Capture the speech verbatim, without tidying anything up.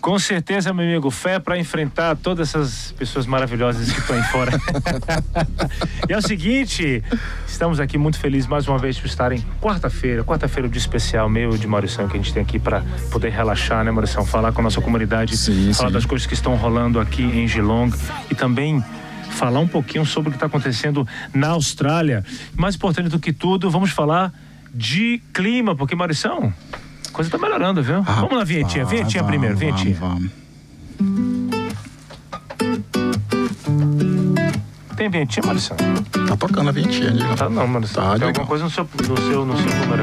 Com certeza, meu amigo, fé para enfrentar todas essas pessoas maravilhosas que estão aí fora. E é o seguinte, estamos aqui muito felizes mais uma vez por estarem quarta-feira, quarta-feira de especial meu e de Maurição, que a gente tem aqui para poder relaxar, né, Maurição? Falar com a nossa comunidade, sim, falar sim. das coisas que estão rolando aqui em Geelong e também falar um pouquinho sobre o que está acontecendo na Austrália. Mais importante do que tudo, vamos falar de clima, porque, Maurição, a coisa tá melhorando, viu? Ah, vamos lá, vinhetinha, vinhetinha vamos, primeiro, vinhetinha. Vamos, vamos. Tem vinhetinha, Maurição? Tá tocando a vinhetinha, diga. Tá não, Maurição. Tá, tem diga. alguma coisa no seu, no seu, no seu número.